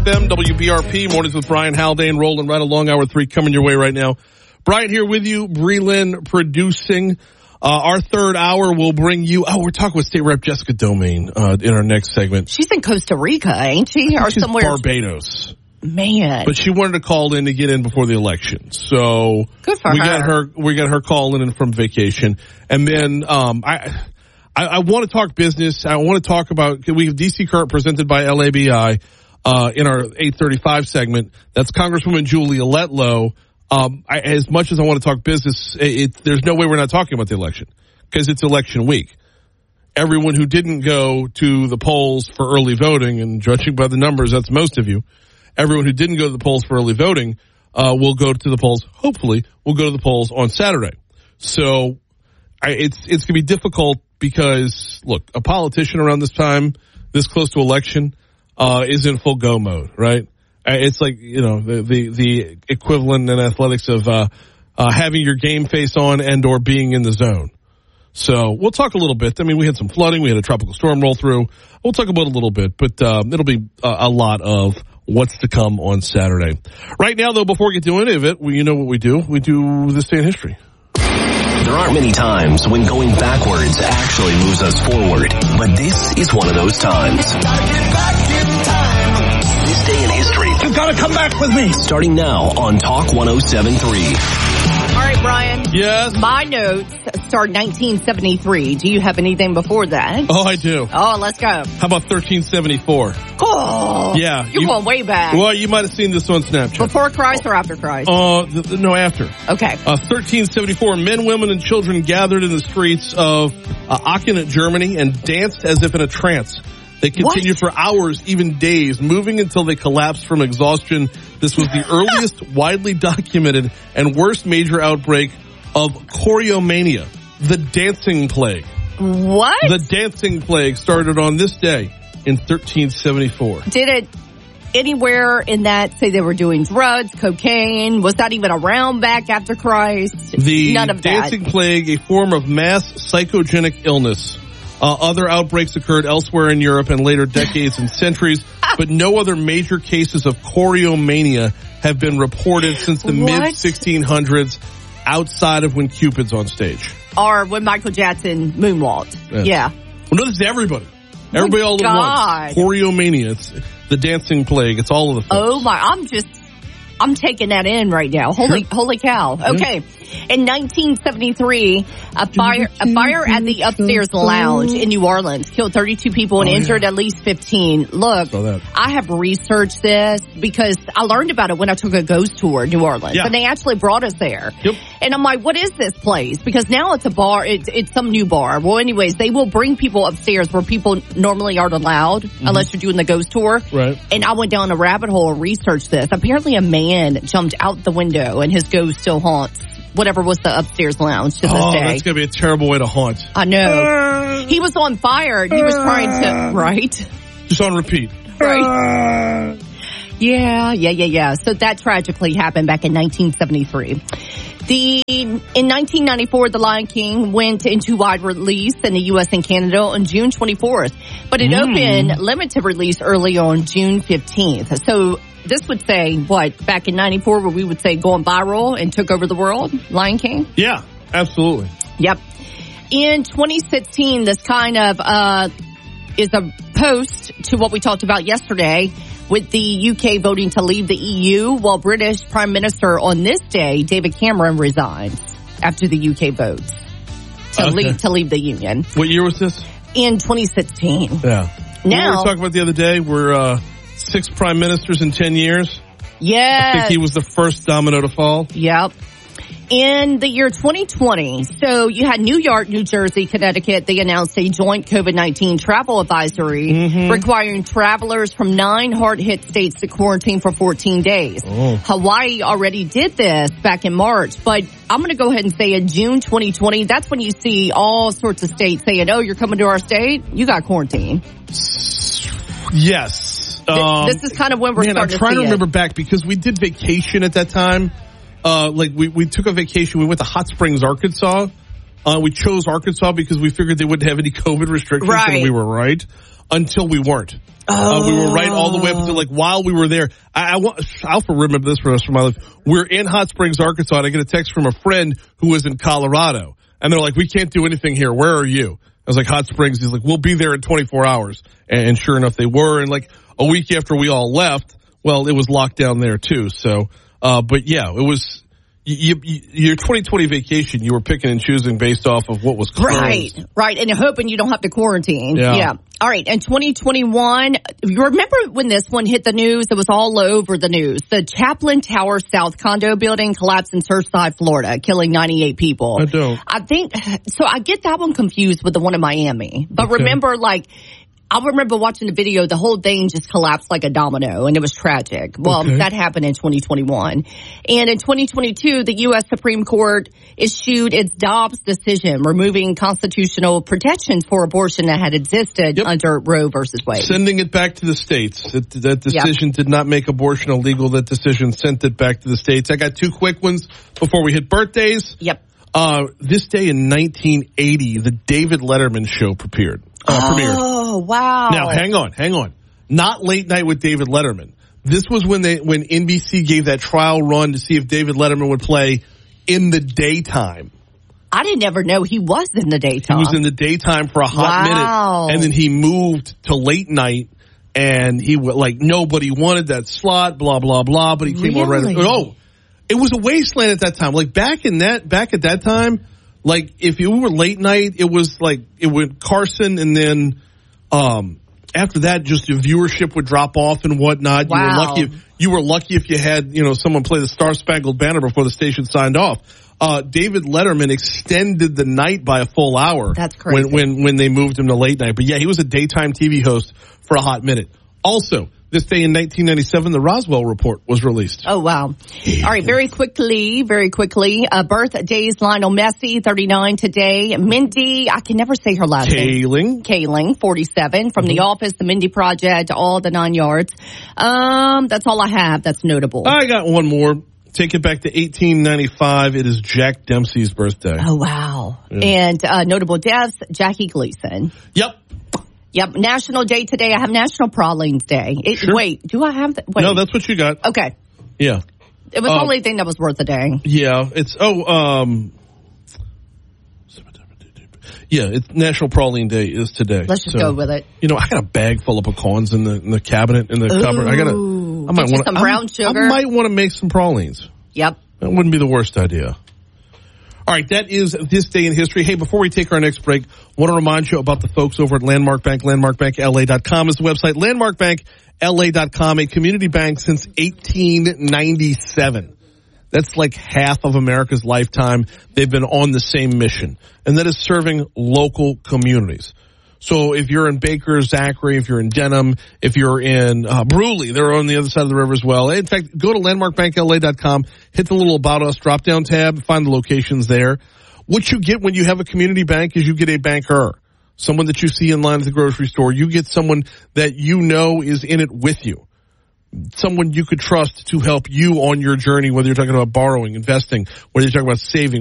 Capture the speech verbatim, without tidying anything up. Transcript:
Them W B R P mornings with Brian Haldane rolling right along hour three coming your way right now. Brian here with you, Breland producing. Uh, our third hour will bring you. Oh, we're talking with State Rep Jessica Domain uh, in our next segment. She's in Costa Rica, ain't she, or She's somewhere? Barbados. Man, but she wanted to call in to get in before the election, so good for we her. got her. We got her calling in from vacation, and then um, I. I, I want to talk business. I want to talk about, we have D C Current presented by L A B I uh, in our eight thirty-five segment. That's Congresswoman Julia Letlow. Um, I, as much as I want to talk business, it, it, there's no way we're not talking about the election because it's election week. Everyone who didn't go to the polls for early voting, and judging by the numbers, that's most of you, everyone who didn't go to the polls for early voting uh, will go to the polls, hopefully, will go to the polls on Saturday. So I, it's it's going to be difficult because, look, a politician around this time, this close to election, uh, is in full go mode, right? It's like, you know, the the, the equivalent in athletics of uh, uh, having your game face on and or being in the zone. So we'll talk a little bit. I mean, we had some flooding. We had a tropical storm roll through. We'll talk about it a little bit, but um, it'll be a, a lot of what's to come on Saturday. Right now, though, before we get to any of it, we, you know what we do. We do this day in history. There aren't many times when going backwards actually moves us forward, but this is one of those times. This day in history. You've got to come back with me. Starting now on Talk one oh seven point three. All right, Brian. Yes? My notes start nineteen seventy-three. Do you have anything before that? Oh, I do. Oh, let's go. How about thirteen seventy-four? Oh. Yeah. You're you, going way back. Well, you might have seen this on Snapchat. Before Christ or after Christ? Uh, th- th- no, after. Okay. Uh, thirteen seventy-four, men, women, and children gathered in the streets of uh, Aachen, Germany, and danced as if in a trance. They continued what? for hours, even days, moving until they collapsed from exhaustion. This was the earliest widely documented and worst major outbreak of choreomania, the dancing plague. What? The dancing plague started on this day in thirteen seventy-four. Did it anywhere in that say they were doing drugs, cocaine? Was that even around back after Christ? The None of dancing that. plague, a form of mass psychogenic illness. Uh, other outbreaks occurred elsewhere in Europe in later decades and centuries, but no other major cases of choreomania have been reported since the mid sixteen hundreds outside of when Cupid's on stage. Or when Michael Jackson moonwalked. Yeah. yeah. Well, no, this is everybody. Everybody oh all God. at once. Choreomania. It's the dancing plague. It's all of the folks. Oh, my. I'm just... I'm taking that in right now. Holy, sure. holy cow. Okay. Yeah. In nineteen seventy-three, a fire, a fire at the upstairs lounge in New Orleans killed thirty-two people and oh, injured yeah. at least fifteen. Look, I have researched this because I learned about it when I took a ghost tour in New Orleans. Yeah. And they actually brought us there. Yep. And I'm like, what is this place? Because now it's a bar. It's, it's some new bar. Well, anyways, they will bring people upstairs where people normally aren't allowed mm-hmm. unless you're doing the ghost tour. Right. And I went down a rabbit hole and researched this. Apparently a man jumped out the window and his ghost still haunts whatever was the upstairs lounge to this oh, day. Oh, that's going to be a terrible way to haunt. I know. He was on fire. He was trying to, right? Just on repeat. Right. Yeah, yeah, yeah, yeah. So that tragically happened back in nineteen seventy-three. The in nineteen ninety-four, The Lion King went into wide release in the U S and Canada on June twenty-fourth, but it mm. opened limited release early on June fifteenth. So this would say, what, back in ninety-four, where we would say going viral and took over the world, Lion King? Yeah, absolutely. Yep. In twenty sixteen, this kind of uh is a post to what we talked about yesterday with the U K voting to leave the E U, while British Prime Minister on this day, David Cameron, resigns after the U K votes to, okay. leave, to leave the Union. What year was this? In twenty sixteen. Yeah. Now, we were talking about the other day, we're uh, six prime ministers in ten years. Yes. I think he was the first domino to fall. Yep. In the year twenty twenty, so you had New York, New Jersey, Connecticut. They announced a joint COVID nineteen travel advisory mm-hmm. requiring travelers from nine hard-hit states to quarantine for fourteen days. Oh. Hawaii already did this back in March, but I'm going to go ahead and say in June twenty twenty, that's when you see all sorts of states saying, oh, you're coming to our state? You got quarantine. Yes. Th- um, this is kind of when we're man, starting I'm trying to to remember it. back because we did vacation at that time. Uh, like we, we took a vacation. We went to Hot Springs, Arkansas Uh, we chose Arkansas because we figured they wouldn't have any COVID restrictions, right. and we were right until we weren't. Oh. Uh, we were right all the way up until, like, while we were there. I, I want, I'll remember this for the rest of my life. We're in Hot Springs, Arkansas, and I get a text from a friend who was in Colorado. And they're like, we can't do anything here. Where are you? I was like, Hot Springs. He's like, we'll be there in twenty-four hours. And, and sure enough, they were. And like a week after we all left, well, it was locked down there too. So, uh, but yeah, it was, you, you, your twenty twenty vacation, you were picking and choosing based off of what was closed. Right, right. And hoping you don't have to quarantine. Yeah. yeah. All right. And twenty twenty-one, you remember when this one hit the news? It was all over the news. The Chaplain Tower South condo building collapsed in Surfside, Florida, killing ninety-eight people. I don't. I think, so I get that one confused with the one in Miami. But Okay. remember, like, I remember watching the video, the whole thing just collapsed like a domino, and it was tragic. Well, Okay. that happened in twenty twenty-one. And in twenty twenty-two, the U S Supreme Court issued its Dobbs decision, removing constitutional protections for abortion that had existed Yep. under Roe versus Wade. Sending it back to the states. That, that decision Yep. did not make abortion illegal. That decision sent it back to the states. I got two quick ones before we hit birthdays. Yep. Uh, this day in nineteen eighty, the David Letterman show prepared, uh, premiered. Oh, wow. Now, hang on, hang on. Not Late Night with David Letterman. This was when they, when N B C gave that trial run to see if David Letterman would play in the daytime. I didn't ever know he was in the daytime. He was in the daytime for a hot Wow. minute, and then he moved to late night, and he was like, nobody wanted that slot, blah, blah, blah, but he came on right. Really? Oh, it was a wasteland at that time. Like back in that, back at that time, like if you were late night, it was like, it would Carson, and then, um, after that, just your viewership would drop off and whatnot. Wow. You were lucky if, you were lucky if you had, you know, someone play the Star Spangled Banner before the station signed off. Uh, David Letterman extended the night by a full hour. That's crazy. When, when, when they moved him to late night. But yeah, he was a daytime T V host for a hot minute. Also, this day in nineteen ninety-seven, the Roswell Report was released. Oh, wow. All right, very quickly, very quickly. Uh, birthdays, Lionel Messi, thirty-nine today. Mindy, I can never say her last name. Kaling. Kaling, forty-seven. From Mm-hmm. The Office, The Mindy Project, all the nine yards. Um, that's all I have that's notable. I got one more. Take it back to eighteen ninety-five. It is Jack Dempsey's birthday. Oh, wow. Yeah. And uh, notable deaths, Jackie Gleason. Yep. Yep, National Day today. I have National Pralines Day. It, Sure. Wait, do I have that? Wait. No, that's what you got. Okay. Yeah. It was Uh, the only thing that was worth a day. Yeah, it's, oh, um, yeah, it's National Praline Day is today. Let's just So, go with it. You know, I got a bag full of pecans in the in the cabinet in the cupboard. I got to. Ooh. I might Get you want some brown sugar. I might want to make some pralines. Yep. That wouldn't be the worst idea. All right, that is This Day in History. Hey, before we take our next break, I want to remind you about the folks over at Landmark Bank. landmark bank L A dot com is the website. landmark bank L A dot com, a community bank since eighteen ninety-seven. That's like half of America's lifetime. They've been on the same mission, and that is serving local communities. So if you're in Baker, Zachary, if you're in Denham, if you're in uh, Brewley, they're on the other side of the river as well. In fact, go to landmark bank L A dot com, hit the little About Us drop-down tab, find the locations there. What you get when you have a community bank is you get a banker, someone that you see in line at the grocery store. You get someone that you know is in it with you, someone you could trust to help you on your journey, whether you're talking about borrowing, investing, whether you're talking about saving.